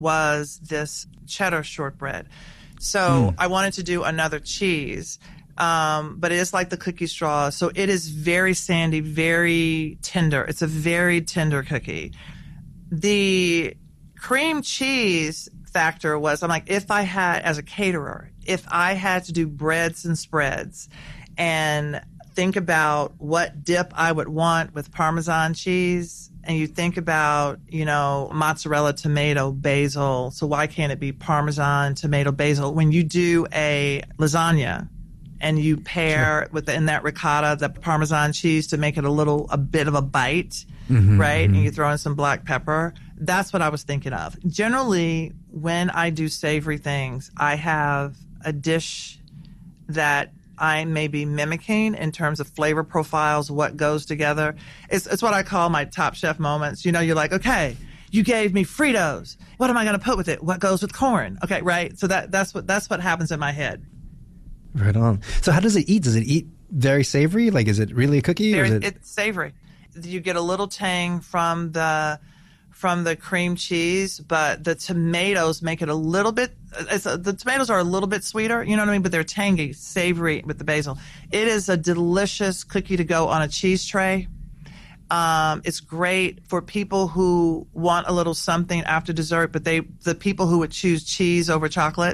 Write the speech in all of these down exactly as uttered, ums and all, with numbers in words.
was this cheddar shortbread. So Mm. I wanted to do another cheese, um, but it is like the cookie straw. So it is very sandy, very tender. It's a very tender cookie. The cream cheese factor was, I'm like, if I had, as a caterer, if I had to do breads and spreads and think about what dip I would want with Parmesan cheese, and you think about, you know, mozzarella, tomato, basil. So why can't it be Parmesan, tomato, basil? When you do a lasagna and you pair Sure. within that ricotta, the Parmesan cheese to make it a little, a bit of a bite, Mm-hmm, right? mm-hmm. And you throw in some black pepper. That's what I was thinking of. Generally, when I do savory things, I have a dish that I may be mimicking in terms of flavor profiles, what goes together. It's, it's what I call my Top Chef moments. You know, you're like, okay, you gave me Fritos. What am I going to put with it? What goes with corn? Okay, right? So that that's what that's what happens in my head. Right on. So how does it eat? Does it eat very savory? Like, is it really a cookie? Or Very, is it... It's savory. You get a little tang from the from the cream cheese, but the tomatoes make it a little bit, it's a, the tomatoes are a little bit sweeter, you know what I mean? But they're tangy, savory with the basil. It is a delicious cookie to go on a cheese tray. Um, it's great for people who want a little something after dessert, but they, the people who would choose cheese over chocolate,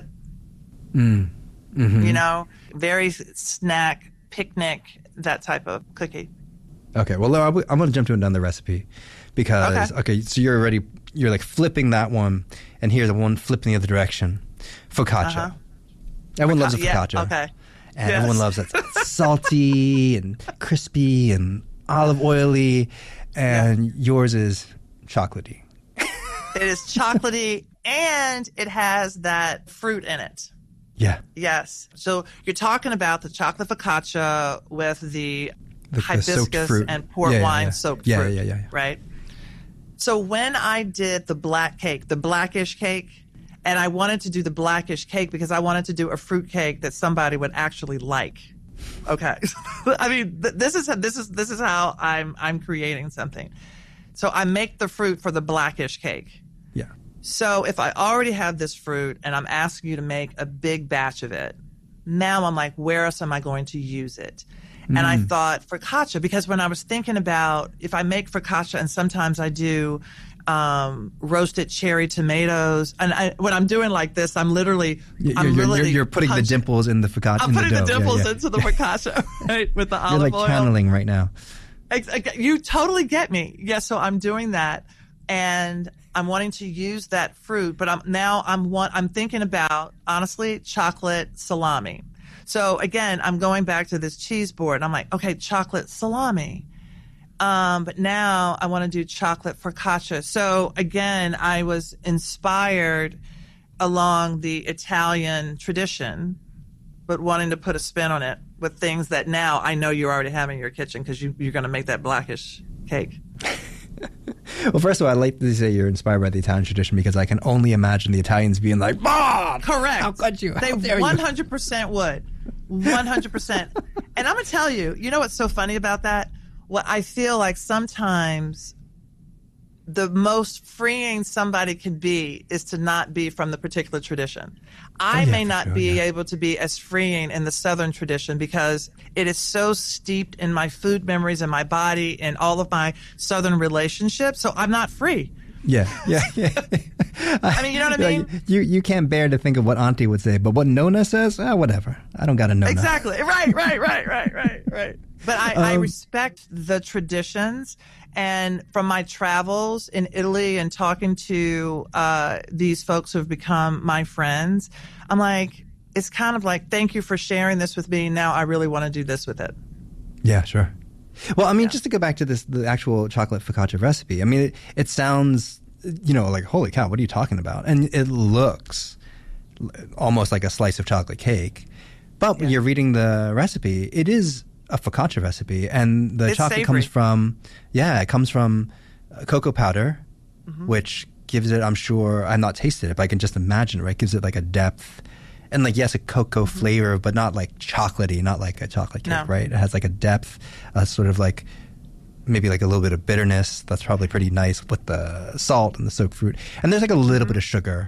Mm. Mm-hmm. you know, very snack, picnic, that type of cookie. Okay, well, I'm going to jump to another recipe because, Okay. okay, so you're already, you're like flipping that one, and here's the one flipping the other direction. Focaccia. Uh-huh. Everyone Foca- loves a yeah, focaccia. okay. And Yes. everyone loves it. Salty and crispy and olive oily, and yours is chocolatey. It is chocolatey and it has that fruit in it. Yeah. Yes. So you're talking about the chocolate focaccia with the, The- the soaked hibiscus fruit. and port Yeah, yeah, wine yeah. soaked Yeah, fruit. yeah, yeah, yeah. Right? So when I did the black cake, the blackish cake, and I wanted to do the blackish cake because I wanted to do a fruit cake that somebody would actually like. Okay. I mean, th- this is this is this is how I'm I'm creating something. So I make the fruit for the blackish cake. Yeah. So if I already have this fruit and I'm asking you to make a big batch of it, now I'm like, where else am I going to use it? And I thought focaccia, because when I was thinking about if I make focaccia, and sometimes I do um, roasted cherry tomatoes, and I, when I'm doing like this, I'm literally, You're, I'm you're, literally you're, you're putting punching- the dimples in the focaccia. I'm in putting the, the, dough. dimples yeah, yeah. into the focaccia, right, with the You're olive like oil. channeling right now. Ex- ex- You totally get me. Yes, so I'm doing that, and I'm wanting to use that fruit, but I'm now I'm want I'm thinking about, honestly, chocolate salami. So again, I'm going back to this cheese board, and I'm like, okay, chocolate salami. Um, but now I want to do chocolate focaccia. So again, I was inspired along the Italian tradition, but wanting to put a spin on it with things that now I know you already have in your kitchen because you, you're going to make that blackish cake. Well, first of all, I'd like to say you're inspired by the Italian tradition because I can only imagine the Italians being like, Mom! Correct. How could you? How They dare you?" one hundred percent would. one hundred percent. And I'm going to tell you, you know what's so funny about that? What I feel like sometimes the most freeing somebody can be is to not be from the particular tradition. I Oh, yeah, may for not sure, be yeah. able to be as freeing in the Southern tradition because it is so steeped in my food memories and my body and all of my Southern relationships. So I'm not free. Yeah, yeah, yeah. I mean, you know what I Like, mean? you you can't bear to think of what Auntie would say, but what Nona says, ah, whatever. I don't got to know. Exactly. Right, right, right, right, right, right. But I, I Um, respect the traditions. And from my travels in Italy and talking to uh, these folks who have become my friends, I'm like, it's kind of like, thank you for sharing this with me. Now I really want to do this with it. Yeah, sure. Well, I mean, just to go back to this, the actual chocolate focaccia recipe. I mean, it, it sounds, you know, like, holy cow, what are you talking about? And it looks almost like a slice of chocolate cake. But when Yeah. you're reading the recipe, it is a focaccia recipe. And the It's chocolate savory. comes from, yeah, it comes from uh, cocoa powder, Mm-hmm. which gives it, I'm sure, I've not tasted it, but I can just imagine, right? Gives it like a depth. And like, yes, a cocoa flavor, but not like chocolatey, not like a chocolate cake, No. right? It has like a depth, a sort of like maybe like a little bit of bitterness. That's probably pretty nice with the salt and the soaked fruit. And there's like a little mm-hmm. bit of sugar